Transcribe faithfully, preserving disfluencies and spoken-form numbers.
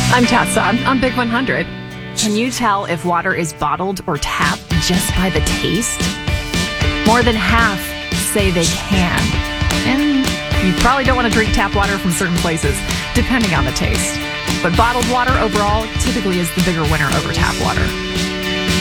I'm Tessa. I'm on Big one hundred. Can you tell if water is bottled or tapped just by the taste? More than half say they can. And you probably don't want to drink tap water from certain places, depending on the taste. But bottled water overall typically is the bigger winner over tap water.